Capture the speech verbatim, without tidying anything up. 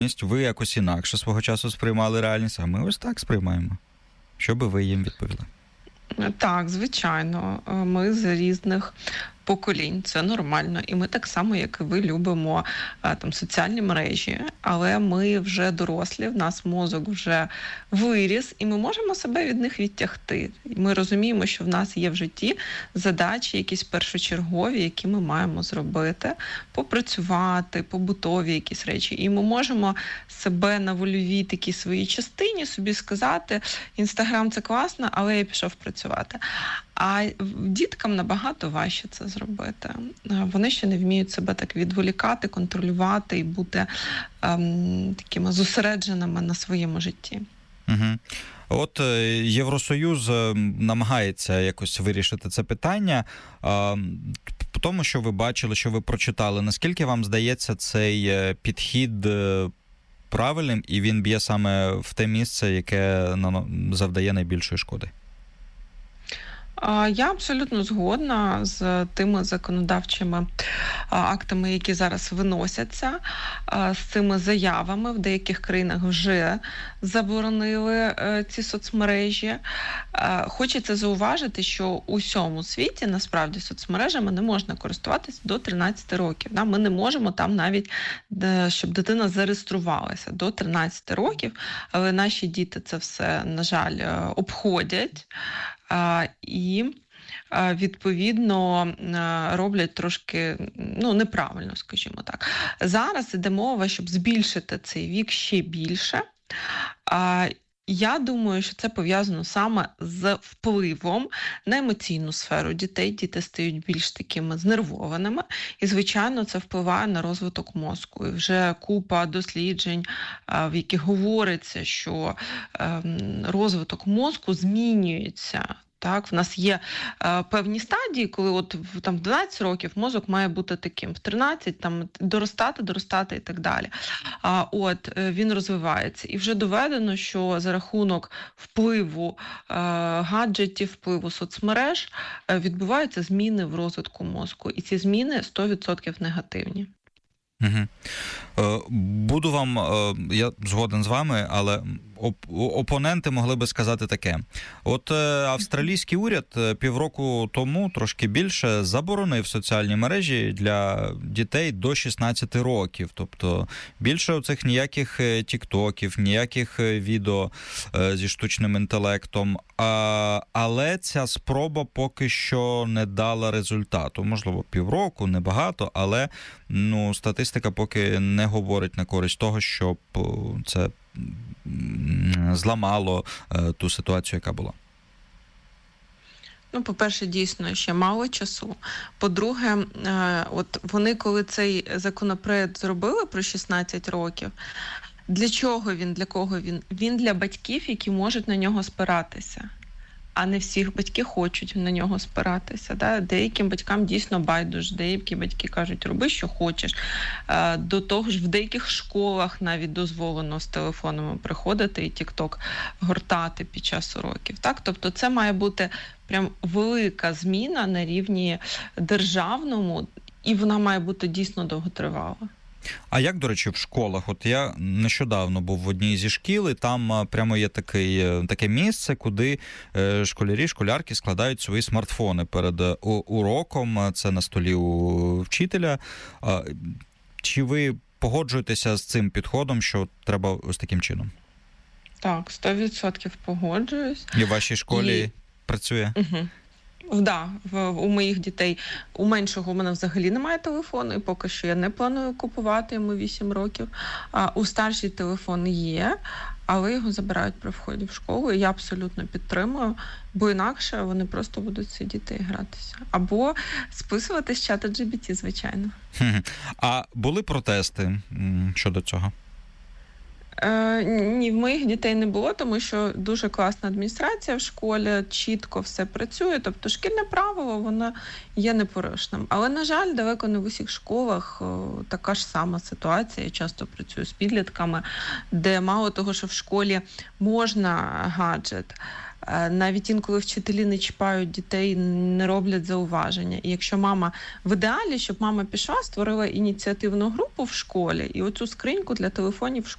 ви якось інакше свого часу сприймали реальність, а ми ось так сприймаємо. Що би ви їм відповіли? Так, звичайно. Ми з різних поколінь, це нормально. І ми так само, як і ви, любимо там соціальні мережі, але ми вже дорослі, в нас мозок вже виріс, і ми можемо себе від них відтягти. Ми розуміємо, що в нас є в житті задачі якісь першочергові, які ми маємо зробити, попрацювати, побутові якісь речі. І ми можемо себе на вольовій такій своїй частині собі сказати: Інстаграм – це класно, але я пішов працювати. А діткам набагато важче це зробити. Вони ще не вміють себе так відволікати, контролювати і бути ем, такими зосередженими на своєму житті. Угу. От Євросоюз намагається якось вирішити це питання. По тому, що ви бачили, що ви прочитали, наскільки вам здається цей підхід правильним, і він б'є саме в те місце, яке завдає найбільшої шкоди? Я абсолютно згодна з тими законодавчими актами, які зараз виносяться, з цими заявами. В деяких країнах вже заборонили ці соцмережі. Хочеться зауважити, що у всьому світі насправді соцмережами не можна користуватися до тринадцяти років. Ми не можемо там навіть, щоб дитина зареєструвалася до тринадцяти років, але наші діти це все, на жаль, обходять. І, відповідно, роблять трошки, ну, неправильно, скажімо так. Зараз іде мова, щоб збільшити цей вік ще більше. Я думаю, що це пов'язано саме з впливом на емоційну сферу дітей. Діти стають більш такими знервованими, і, звичайно, це впливає на розвиток мозку. І вже купа досліджень, в яких говориться, що розвиток мозку змінюється. Так, в нас є е, певні стадії, коли от в там дванадцять років мозок має бути таким, в тринадцять там доростати, доростати і так далі. А от е, він розвивається, і вже доведено, що за рахунок впливу е, гаджетів, впливу соцмереж е, відбуваються зміни в розвитку мозку, і ці зміни сто відсотків негативні. Угу. Буду вам, я згоден з вами, але опоненти могли би сказати таке. От австралійський уряд півроку тому, трошки більше, заборонив соціальні мережі для дітей до шістнадцяти років. Тобто більше оцих ніяких тіктоків, ніяких відео зі штучним інтелектом. Але ця спроба поки що не дала результату. Можливо, півроку, небагато, але ну, статистика поки не говорить на користь того, щоб це зламало ту ситуацію, яка була. Ну, по-перше, дійсно, ще мало часу. По-друге, от вони, коли цей законопроект зробили про шістнадцять років, для чого він, для кого він? Він для батьків, які можуть на нього спиратися. А не всіх батьки хочуть на нього спиратися. Да? Деяким батькам дійсно байдуже, деякі батьки кажуть, роби, що хочеш. До того ж, в деяких школах навіть дозволено з телефонами приходити і тік-ток гортати під час уроків. Так? Тобто це має бути прям велика зміна на рівні державному, і вона має бути дійсно довготривала. А як, до речі, в школах? От я нещодавно був в одній зі шкіл, і там прямо є такий, таке місце, куди школярі, школярки складають свої смартфони перед уроком, це на столі у вчителя. Чи ви погоджуєтеся з цим підходом, що треба ось таким чином? Так, сто відсотків погоджуюсь. І в вашій школі і... працює? Угу. Да, в, у моїх дітей, у меншого у мене взагалі немає телефону, і поки що я не планую купувати, йому вісім років. А у старшій телефон є, але його забирають при вході в школу, і я абсолютно підтримую, бо інакше вони просто будуть сидіти і гратися. Або списувати з чата джі пі ті, звичайно. А були протести щодо цього? Е, ні, в моїх дітей не було, тому що дуже класна адміністрація в школі, чітко все працює, тобто шкільне правило, воно є непорушним. Але, на жаль, далеко не в усіх школах о, така ж сама ситуація. Я часто працюю з підлітками, де мало того, що в школі можна гаджет, навіть інколи вчителі не чіпають дітей, не роблять зауваження. І якщо мама, в ідеалі, щоб мама пішла, створила ініціативну групу в школі, і оцю скриньку для телефонів в школі